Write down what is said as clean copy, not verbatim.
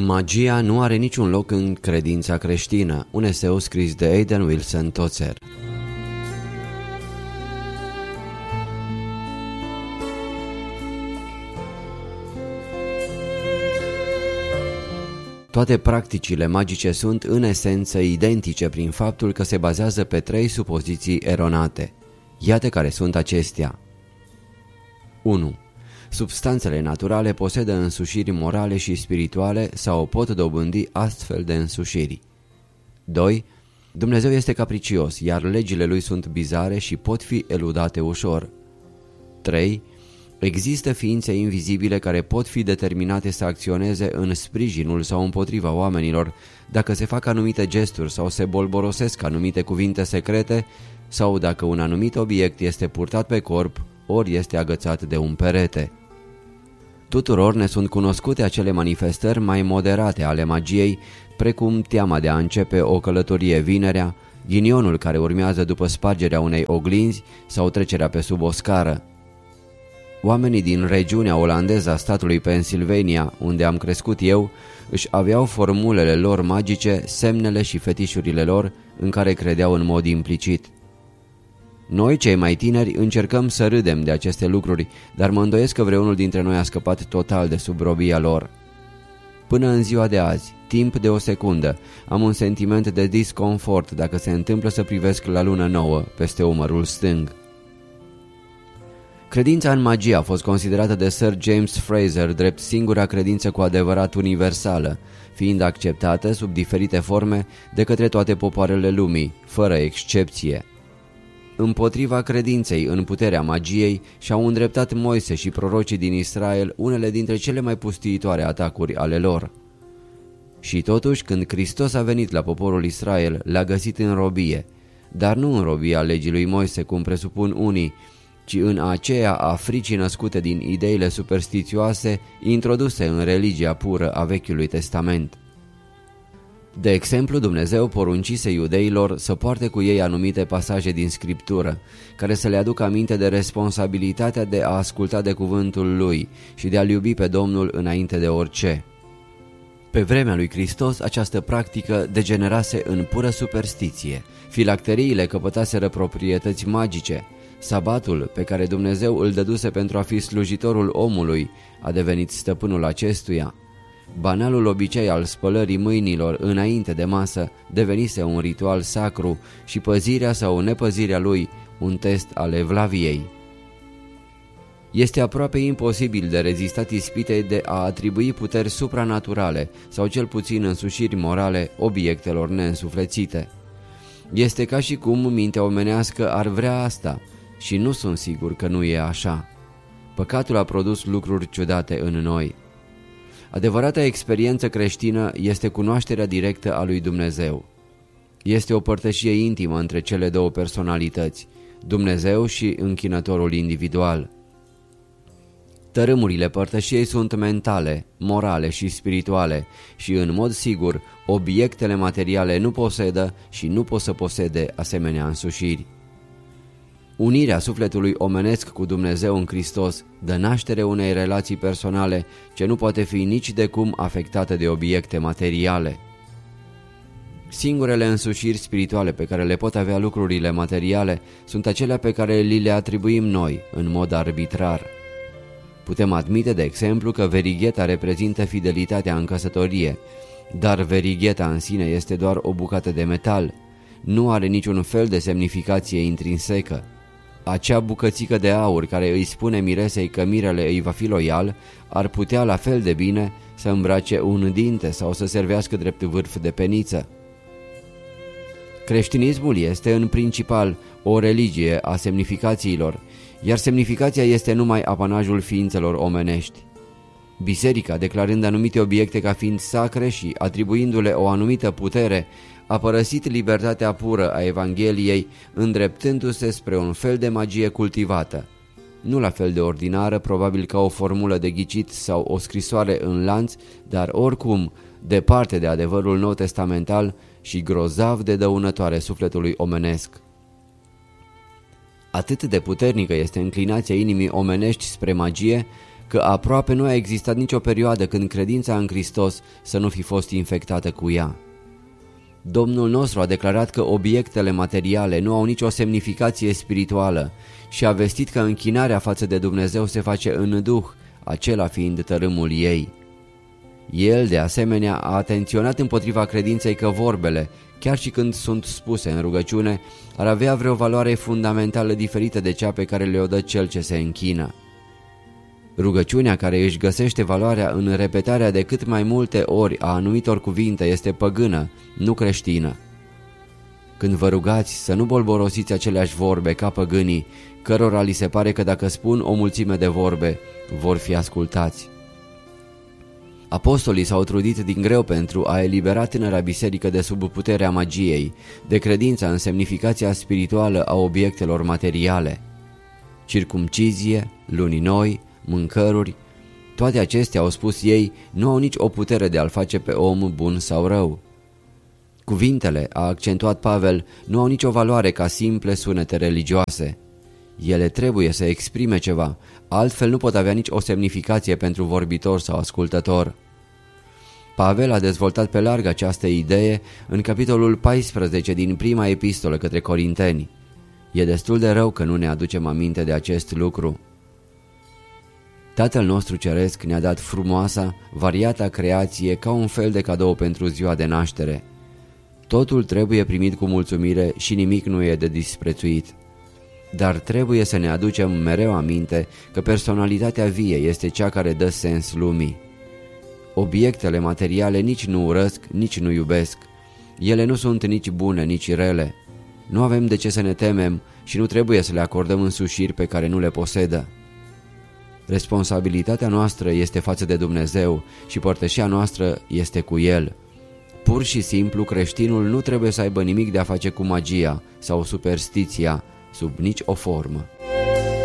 Magia nu are niciun loc în credința creștină, un eseu scris de Aidan Wilson Tozer. Toate practicile magice sunt în esență identice prin faptul că se bazează pe 3 supoziții eronate. Iată care sunt acestea. 1. Substanțele naturale posedă însușiri morale și spirituale sau pot dobândi astfel de însușiri. 2. Dumnezeu este capricios, iar legile lui sunt bizare și pot fi eludate ușor. 3. Există ființe invizibile care pot fi determinate să acționeze în sprijinul sau împotriva oamenilor dacă se fac anumite gesturi sau se bolborosesc anumite cuvinte secrete sau dacă un anumit obiect este purtat pe corp ori este agățat de un perete. Tuturor ne sunt cunoscute acele manifestări mai moderate ale magiei, precum teama de a începe o călătorie vinerea, ghinionul care urmează după spargerea unei oglinzi sau trecerea pe sub o scară. Oamenii din regiunea olandeză a statului Pennsylvania, unde am crescut eu, își aveau formulele lor magice, semnele și fetișurile lor în care credeau în mod implicit. Noi, cei mai tineri, încercăm să râdem de aceste lucruri, dar mă îndoiesc că vreunul dintre noi a scăpat total de sub robia lor. Până în ziua de azi, timp de o secundă, am un sentiment de disconfort dacă se întâmplă să privesc la lună nouă peste umărul stâng. Credința în magie a fost considerată de Sir James Frazer drept singura credință cu adevărat universală, fiind acceptată sub diferite forme de către toate popoarele lumii, fără excepție. Împotriva credinței în puterea magiei și-au îndreptat Moise și prorocii din Israel unele dintre cele mai pustiitoare atacuri ale lor. Și totuși, când Hristos a venit la poporul Israel, l-a găsit în robie, dar nu în robia legii lui Moise, cum presupun unii, ci în aceea a fricii născute din ideile superstițioase introduse în religia pură a Vechiului Testament. De exemplu, Dumnezeu poruncise iudeilor să poarte cu ei anumite pasaje din Scriptură, care să le aducă aminte de responsabilitatea de a asculta de cuvântul Lui și de a-L iubi pe Domnul înainte de orice. Pe vremea lui Hristos, această practică degenerase în pură superstiție, filacteriile căpătaseră proprietăți magice, sabatul, pe care Dumnezeu îl dăduse pentru a fi slujitorul omului, a devenit stăpânul acestuia. Banalul obicei al spălării mâinilor înainte de masă devenise un ritual sacru și păzirea sau nepăzirea lui un test al evlaviei. Este aproape imposibil de rezistat ispitei de a atribui puteri supranaturale sau cel puțin însușiri morale obiectelor neînsuflețite. Este ca și cum mintea omenească ar vrea asta și nu sunt sigur că nu e așa. Păcatul a produs lucruri ciudate în noi. Adevărata experiență creștină este cunoașterea directă a lui Dumnezeu. Este o părtășie intimă între cele două personalități, Dumnezeu și închinătorul individual. Tărâmurile părtășiei sunt mentale, morale și spirituale și, în mod sigur, obiectele materiale nu posedă și nu pot să posede asemenea însușiri. Unirea sufletului omenesc cu Dumnezeu în Hristos dă naștere unei relații personale ce nu poate fi nici de cum afectată de obiecte materiale. Singurele însușiri spirituale pe care le pot avea lucrurile materiale sunt acelea pe care li le atribuim noi, în mod arbitrar. Putem admite, de exemplu, că verigheta reprezintă fidelitatea în căsătorie, dar verigheta în sine este doar o bucată de metal, nu are niciun fel de semnificație intrinsecă. Acea bucățică de aur care îi spune miresei că mirele îi va fi loial ar putea la fel de bine să îmbrace un dinte sau să servească drept vârf de peniță. Creștinismul este în principal o religie a semnificațiilor, iar semnificația este numai apanajul ființelor omenești. Biserica, declarând anumite obiecte ca fiind sacre și atribuindu-le o anumită putere, a părăsit libertatea pură a Evangheliei, îndreptându-se spre un fel de magie cultivată. Nu la fel de ordinară, probabil ca o formulă de ghicit sau o scrisoare în lanț, dar oricum departe de adevărul nou testamental și grozav de dăunătoare sufletului omenesc. Atât de puternică este înclinația inimii omenești spre magie, că aproape nu a existat nicio perioadă când credința în Hristos să nu fi fost infectată cu ea. Domnul nostru a declarat că obiectele materiale nu au nicio semnificație spirituală și a vestit că închinarea față de Dumnezeu se face în duh, acela fiind tărâmul ei. El, de asemenea, a atenționat împotriva credinței că vorbele, chiar și când sunt spuse în rugăciune, ar avea vreo valoare fundamentală diferită de cea pe care le-o dă cel ce se închină. Rugăciunea care își găsește valoarea în repetarea de cât mai multe ori a anumitor cuvinte este păgână, nu creștină. Când vă rugați să nu bolborosiți aceleași vorbe ca păgânii, cărora li se pare că dacă spun o mulțime de vorbe, vor fi ascultați. Apostolii s-au trudit din greu pentru a elibera tânăra biserică de sub puterea magiei, de credința în semnificația spirituală a obiectelor materiale. Circumcizie, luni noi, mâncăruri, toate acestea, au spus ei, nu au nici o putere de a-l face pe om bun sau rău. Cuvintele, a accentuat Pavel, nu au nicio valoare ca simple sunete religioase. Ele trebuie să exprime ceva, altfel nu pot avea nici o semnificație pentru vorbitor sau ascultător. Pavel a dezvoltat pe larg această idee în capitolul 14 din prima epistolă către Corinteni. E destul de rău că nu ne aducem aminte de acest lucru. Tatăl nostru ceresc ne-a dat frumoasa, variata creație ca un fel de cadou pentru ziua de naștere. Totul trebuie primit cu mulțumire și nimic nu e de disprețuit. Dar trebuie să ne aducem mereu aminte că personalitatea vie este cea care dă sens lumii. Obiectele materiale nici nu urăsc, nici nu iubesc. Ele nu sunt nici bune, nici rele. Nu avem de ce să ne temem și nu trebuie să le acordăm însușiri pe care nu le posedă. Responsabilitatea noastră este față de Dumnezeu și părtășia noastră este cu El. Pur și simplu, creștinul nu trebuie să aibă nimic de a face cu magia sau superstiția, sub nici o formă.